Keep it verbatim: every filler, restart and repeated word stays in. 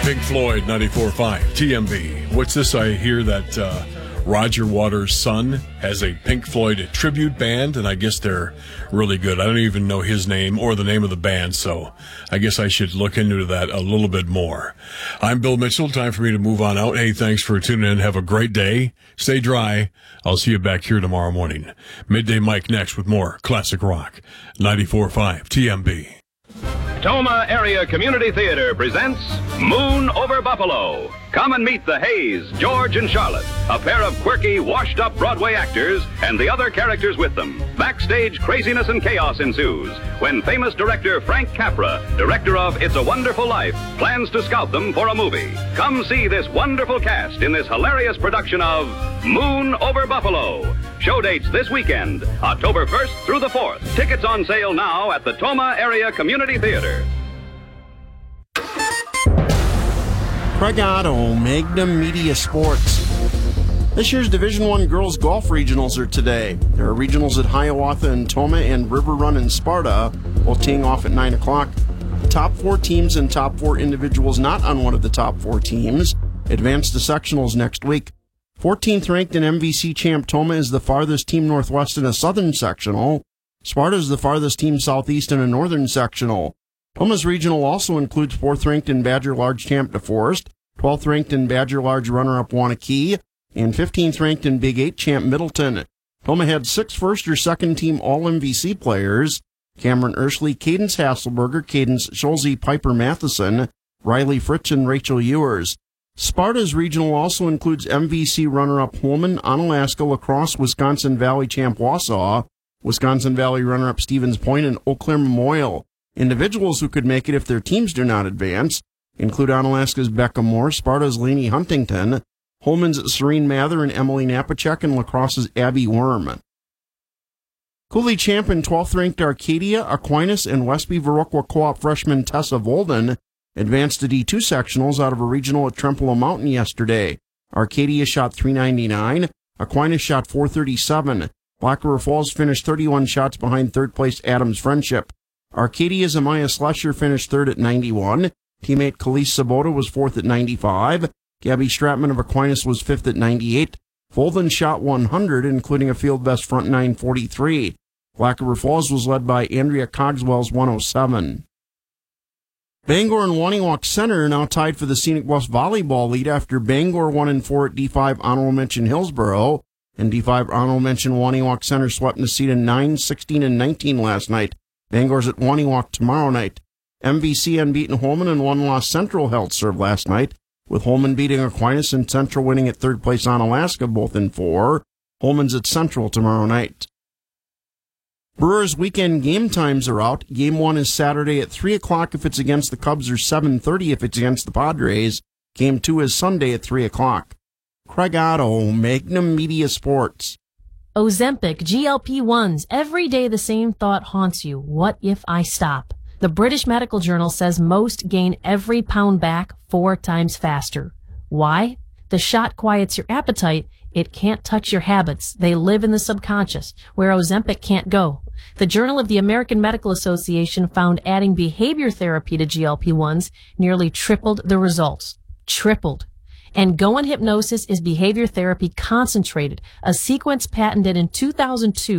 Pink Floyd, ninety-four point five, T M B. What's this? I hear that uh, Roger Waters' son has a Pink Floyd tribute band, and I guess they're really good. I don't even know his name or the name of the band, so I guess I should look into that a little bit more. I'm Bill Mitchell. Time for me to move on out. Hey, thanks for tuning in. Have a great day. Stay dry. I'll see you back here tomorrow morning. Midday Mike next with more classic rock. ninety-four point five, T M B. Toma Area Community Theater presents Moon Over Buffalo. Come and meet the Hayes, George, and Charlotte, a pair of quirky, washed-up Broadway actors and the other characters with them. Backstage craziness and chaos ensues when famous director Frank Capra, director of It's a Wonderful Life, plans to scout them for a movie. Come see this wonderful cast in this hilarious production of Moon Over Buffalo. Show dates this weekend, October first through the fourth. Tickets on sale now at the Toma Area Community Theater. Craig Otto, Magnum Media Sports. This year's Division One Girls Golf Regionals are today. There are regionals at Hiawatha and Toma and River Run in Sparta, both teeing off at nine o'clock. The top four teams and top four individuals not on one of the top four teams advance to sectionals next week. fourteenth ranked and M V C champ Toma is the farthest team northwest in a southern sectional. Sparta is the farthest team southeast in a northern sectional. Toma's regional also includes fourth ranked and Badger Large champ DeForest, twelfth ranked and Badger Large runner-up Waunakee, and fifteenth ranked and Big Eight champ Middleton. Toma had six first or second team All-M V C players: Cameron Ursley, Cadence Hasselberger, Cadence Scholze, Piper Matheson, Riley Fritz, and Rachel Ewers. Sparta's regional also includes M V C runner-up Holman, Onalaska, La Crosse, Wisconsin Valley champ Wausau, Wisconsin Valley runner-up Stevens Point, and Eau Claire Memorial. Individuals who could make it if their teams do not advance include Onalaska's Becca Moore, Sparta's Lainey Huntington, Holman's Serene Mather and Emily Napachek, and La Crosse's Abby Worm. Cooley champ and twelfth ranked Arcadia, Aquinas, and Westby Viroqua Co-op freshman Tessa Volden advanced to D two sectionals out of a regional at Trempealeau Mountain yesterday. Arcadia shot three ninety-nine, Aquinas shot four thirty-seven. Black River Falls finished thirty-one shots behind third place Adams Friendship. Arcadia's Amaya Slusher finished third at ninety-one. Teammate Khalees Sabota was fourth at ninety-five. Gabby Stratman of Aquinas was fifth at ninety-eight. Volden shot one hundred, including a field best front nine forty-three. Black River Falls was led by Andrea Cogswell's one oh seven. Bangor and Waniwak Center are now tied for the Scenic Bluffs volleyball lead after Bangor one and four at D five Honorable Mention Hillsboro, and D five Honorable Mention Waniwak Center swept Necedah nine, sixteen, and nineteen last night. Bangor's at Waniwak tomorrow night. M V C unbeaten Holman and one-loss Central held serve last night, with Holman beating Aquinas and Central winning at third place Onalaska, both in four. Holman's at Central tomorrow night. Brewers' weekend game times are out. Game one is Saturday at three o'clock if it's against the Cubs, or seven thirty if it's against the Padres. Game two is Sunday at three o'clock. Craig Otto, Magnum Media Sports. Ozempic, G L P ones. Every day the same thought haunts you. What if I stop? The British Medical Journal says most gain every pound back four times faster. Why? The shot quiets your appetite. It can't touch your habits. They live in the subconscious, where Ozempic can't go. The Journal of the American Medical Association found adding behavior therapy to G L P ones nearly tripled the results. Tripled. And Goan Hypnosis is behavior therapy concentrated, a sequence patented in two thousand two